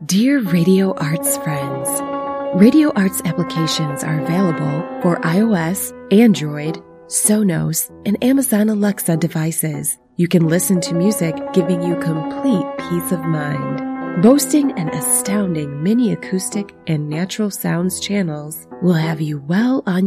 Dear Radio Arts friends, Radio Arts applications are available for iOS, Android, Sonos, and Amazon Alexa devices. You can listen to music giving you complete peace of mind. Boasting an astounding mini acoustic and natural sounds channels will have you well on